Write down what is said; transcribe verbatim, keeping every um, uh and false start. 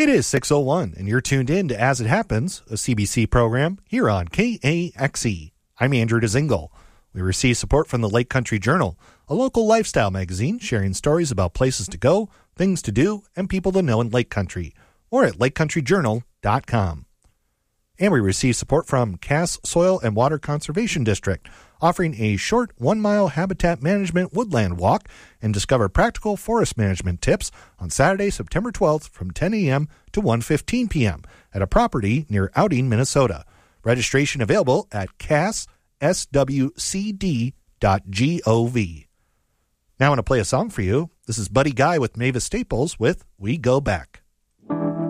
It is six oh one, and you're tuned in to As It Happens, a C B C program here on K A X E. I'm Andrew DeZingle. We receive support from the Lake Country Journal, a local lifestyle magazine sharing stories about places to go, things to do, and people to know in Lake Country, or at lake country journal dot com. And we receive support from Cass Soil and Water Conservation District, offering a short one-mile habitat management woodland walk and discover practical forest management tips on Saturday, September twelfth from ten a.m. to one fifteen p.m. at a property near Outing, Minnesota. Registration available at cass s w c d dot gov. Now I want to play a song for you. This is Buddy Guy with Mavis Staples with We Go Back.